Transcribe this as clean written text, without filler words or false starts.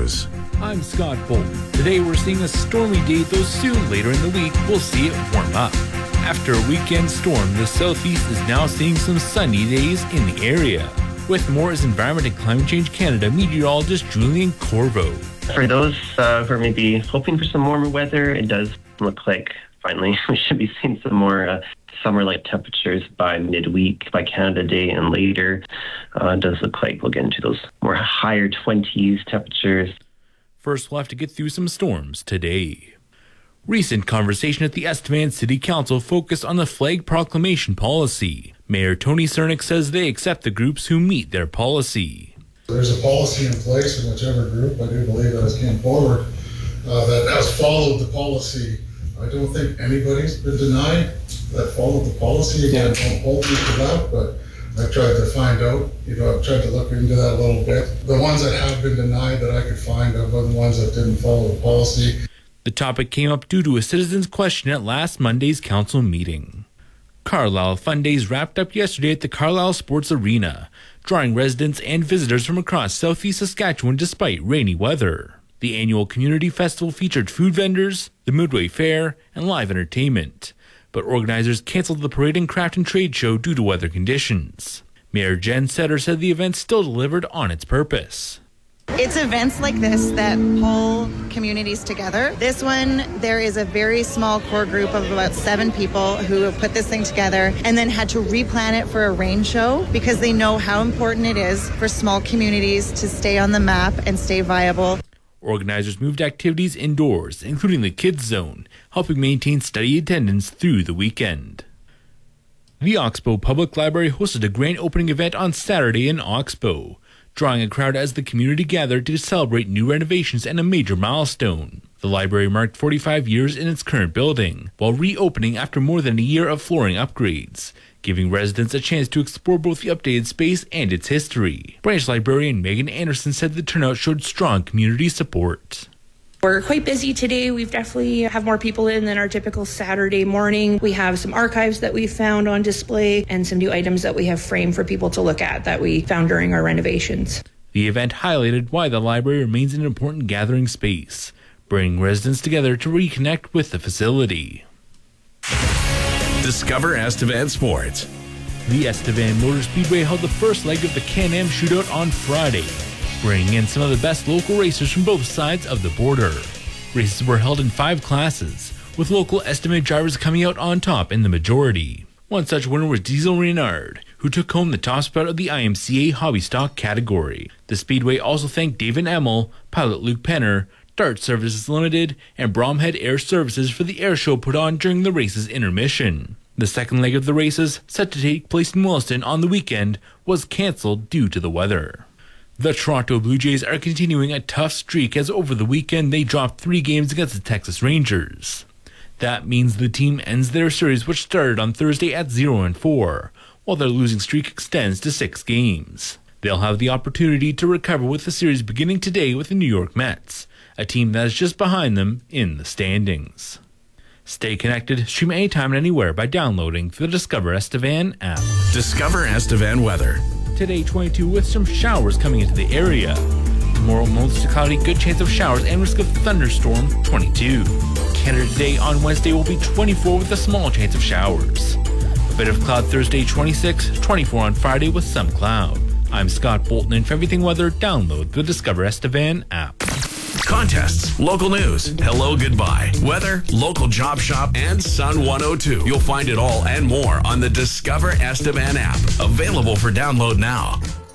News. I'm Scott Bolton. Today we're seeing a stormy day, though soon later in the week we'll see it warm up. After a weekend storm, the southeast is now seeing some sunny days in the area. With more is Environment and Climate Change Canada meteorologist Julian Corvo. For those who are maybe hoping for some warmer weather, it does look like finally we should be seeing some more summer-like temperatures by midweek, by Canada Day and later. It does look like we'll get into those more higher 20s temperatures. First, we'll have to get through some storms today. Recent conversation at the Estevan City Council focused on the flag proclamation policy. Mayor Tony Cernick says they accept the groups who meet their policy. There's a policy in place in whichever group, I do believe that has came forward, that has followed the policy. I don't think anybody's been denied that followed the policy. Again, don't hold me to that, but I've tried to find out, I've tried to look into that a little bit. The ones that have been denied that I could find are the ones that didn't follow the policy. The topic came up due to a citizen's question at last Monday's council meeting. Carlisle Fun Days wrapped up yesterday at the Carlisle Sports Arena, drawing residents and visitors from across southeast Saskatchewan despite rainy weather. The annual community festival featured food vendors, the Midway Fair, and live entertainment, but organizers canceled the parade and craft and trade show due to weather conditions. Mayor Jen Setter said the event still delivered on its purpose. It's events like this that pull communities together. This one, there is a very small core group of about 7 people who have put this thing together and then had to replan it for a rain show because they know how important it is for small communities to stay on the map and stay viable. Organizers moved activities indoors, including the Kids Zone, helping maintain steady attendance through the weekend. The Oxbow Public Library hosted a grand opening event on Saturday in Oxbow, drawing a crowd as the community gathered to celebrate new renovations and a major milestone. The library marked 45 years in its current building, while reopening after more than a year of flooring upgrades, giving residents a chance to explore both the updated space and its history. Branch librarian Megan Anderson said the turnout showed strong community support. We're quite busy today. We've definitely have more people in than our typical Saturday morning. We have some archives that we found on display and some new items that we have framed for people to look at that we found during our renovations. The event highlighted why the library remains an important gathering space, bringing residents together to reconnect with the facility. Discover Estevan Sports. The Estevan Motor Speedway held the first leg of the Can-Am Shootout on Friday, bringing in some of the best local racers from both sides of the border. Races were held in 5 classes, with local Estevan drivers coming out on top in the majority. One such winner was Diesel Reynard, who took home the top spot of the IMCA Hobby Stock category. The Speedway also thanked David Emmel, pilot Luke Penner, Dart Services Limited, and Bromhead Air Services for the air show put on during the race's intermission. The second leg of the races, set to take place in Williston on the weekend, was cancelled due to the weather. The Toronto Blue Jays are continuing a tough streak as over the weekend they dropped 3 games against the Texas Rangers. That means the team ends their series, which started on Thursday at 0-4, while their losing streak extends to 6 games. They'll have the opportunity to recover with the series beginning today with the New York Mets, a team that is just behind them in the standings. Stay connected, stream anytime and anywhere by downloading the Discover Estevan app. Discover Estevan weather. Today, 22 with some showers coming into the area. Tomorrow, mostly cloudy, good chance of showers and risk of thunderstorm, 22. Canada today on Wednesday will be 24 with a small chance of showers. A bit of cloud Thursday, 26, 24 on Friday with some cloud. I'm Scott Bolton, and for everything weather, download the Discover Estevan app. Contests, local news, hello, goodbye, weather, local job shop, and Sun 102. You'll find it all and more on the Discover Estevan app. Available for download now.